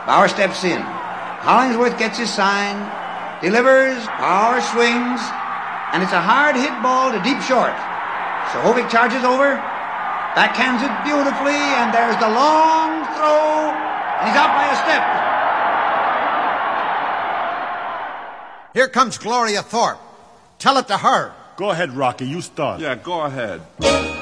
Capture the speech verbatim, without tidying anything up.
Bauer steps in. Hollingsworth gets his sign, delivers, Bauer swings, and it's a hard hit ball to deep short. Sohovic charges over, backhands it beautifully, and there's the long throw, and he's out by a step. Here comes Gloria Thorpe. Tell it to her. Go ahead, Rocky. You start. Yeah, go ahead.